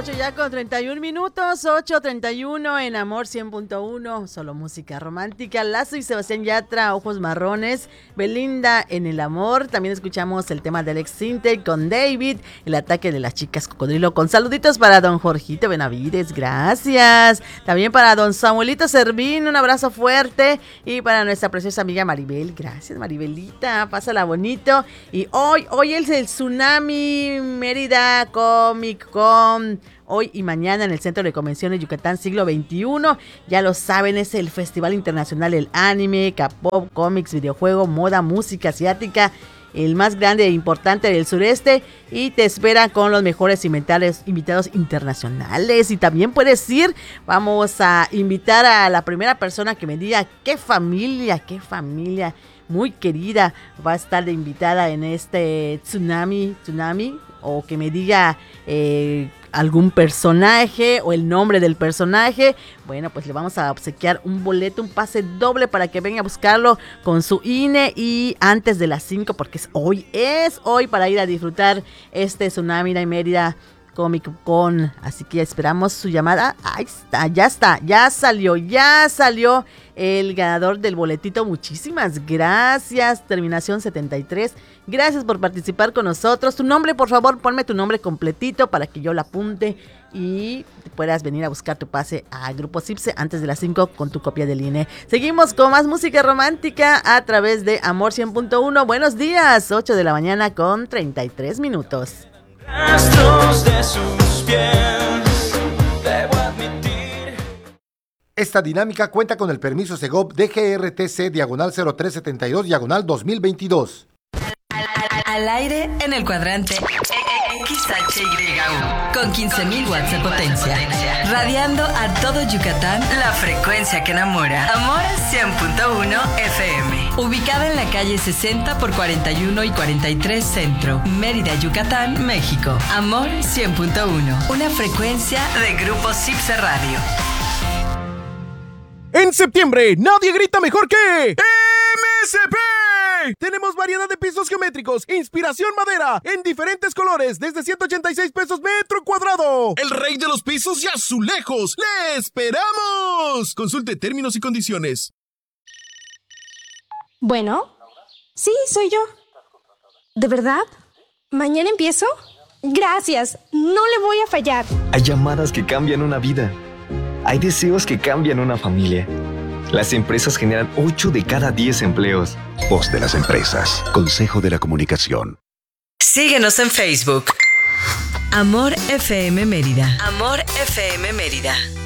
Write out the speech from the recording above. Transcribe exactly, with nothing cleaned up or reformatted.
ocho ya con treinta y un minutos, ocho treinta y uno en Amor cien punto uno, solo música romántica. Lazo y Sebastián Yatra, Ojos Marrones, Belinda en el amor. También escuchamos el tema de Alex Sintek con David, El ataque de las chicas cocodrilo, con saluditos para don Jorgito Benavides, gracias. También para don Samuelito Servín, un abrazo fuerte. Y para nuestra preciosa amiga Maribel, gracias Maribelita, pásala bonito. Y hoy, hoy es el Tsunami Mérida Comic Con, hoy y mañana en el Centro de Convenciones Yucatán Siglo veintiuno. Ya lo saben, es el Festival Internacional del Anime, K-pop, cómics, videojuego, moda, música asiática, el más grande e importante del sureste, y te espera con los mejores invitados, invitados internacionales. Y también puedes ir, vamos a invitar a la primera persona que me diga qué familia, qué familia muy querida va a estar de invitada en este Tsunami, Tsunami, o que me diga eh, algún personaje o el nombre del personaje. Bueno, pues le vamos a obsequiar un boleto, un pase doble para que venga a buscarlo con su I N E y antes de las cinco, porque es hoy, es hoy para ir a disfrutar este Tsunami de Mérida Comic Con. Así que esperamos su llamada. Ahí está, ya está, ya salió, ya salió el ganador del boletito. Muchísimas gracias, terminación setenta y tres. Gracias por participar con nosotros. Tu nombre, por favor, ponme tu nombre completito para que yo lo apunte y puedas venir a buscar tu pase a Grupo Cipse antes de las cinco con tu copia del I N E. Seguimos con más música romántica a través de Amor cien punto uno. Buenos días, ocho de la mañana con treinta y tres minutos. Rastros de sus pies, debo admitir. Esta dinámica cuenta con el permiso Segov D G R T C diagonal cero tres setenta y dos diagonal dos mil veintidós. Al aire en el cuadrante X H Y U con quince mil watts de potencia, radiando a todo Yucatán la frecuencia que enamora. Amor cien punto uno F M, ubicada en la calle sesenta por cuarenta y uno y cuarenta y tres Centro, Mérida, Yucatán, México. Amor cien punto uno, una frecuencia de Grupo Cipse Radio. En septiembre, nadie grita mejor que M S P. Tenemos variedad de pisos geométricos, inspiración madera, en diferentes colores, desde ciento ochenta y seis pesos metro cuadrado. El rey de los pisos y azulejos. ¡Le esperamos! Consulte términos y condiciones. Bueno, sí, soy yo. ¿De verdad? ¿Mañana empiezo? Gracias, no le voy a fallar. Hay llamadas que cambian una vida. Hay deseos que cambian una familia. Las empresas generan ocho de cada diez empleos. Voz de las empresas. Consejo de la Comunicación. Síguenos en Facebook. Amor F M Mérida. Amor F M Mérida.